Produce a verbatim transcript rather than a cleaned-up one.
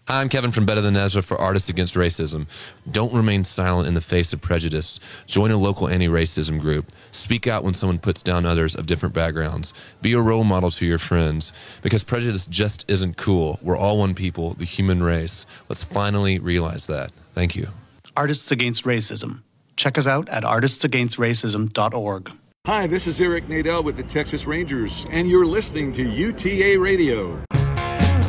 Hi, I'm Kevin from Better Than Ezra for Artists Against Racism. Don't remain silent in the face of prejudice. Join a local anti-racism group. Speak out when someone puts down others of different backgrounds. Be a role model to your friends, because prejudice just isn't cool. We're all one people, the human race. Let's finally realize that. Thank you. Artists Against Racism. Check us out at artists against racism dot org. Hi, this is Eric Nadel with the Texas Rangers, and you're listening to U T A Radio.